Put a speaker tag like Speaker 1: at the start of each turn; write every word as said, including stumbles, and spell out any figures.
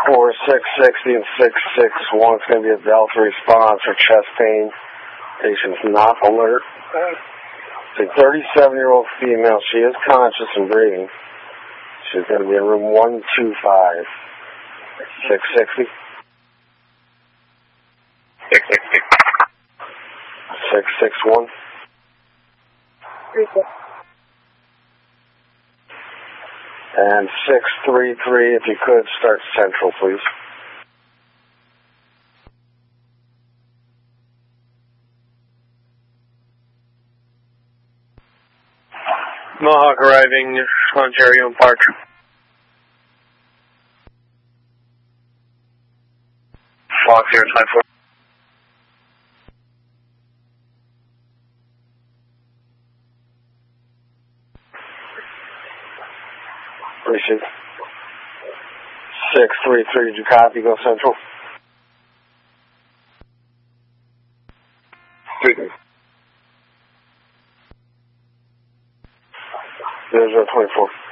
Speaker 1: four six sixty and six six one. It's going to be a Delta response for chest pain. Patient's not alert. It's a thirty-seven-year-old female. She is conscious and breathing. She's going to be in room one two five. six sixty.
Speaker 2: six sixty.
Speaker 1: six six one.
Speaker 3: three six.
Speaker 1: And six three three, if you could, start central, please.
Speaker 2: Mohawk arriving, Ontario Park. Fox here, five four.
Speaker 1: Appreciate it. six three three, did you copy? Go central.
Speaker 2: Good.
Speaker 1: zero zero twenty-four.